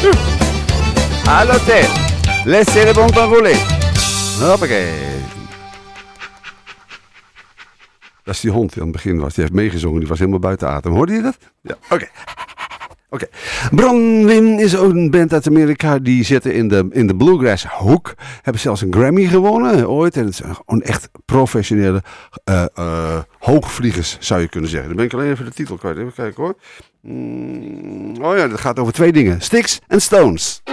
À l'hôtel. Laissez le bon temps rouler. Hoppakee. Dat is die hond die aan het begin was. Die heeft meegezongen. Die was helemaal buiten adem. Hoorde je dat? Ja, oké. Bronwyn is ook een band uit Amerika. Die zitten in de bluegrass hoek. Hebben zelfs een Grammy gewonnen ooit. En het zijn gewoon echt professionele hoogvliegers, zou je kunnen zeggen. Dan ben ik alleen even de titel kwijt. Even kijken hoor. Oh ja, dat gaat over 2 dingen. Sticks en Stones.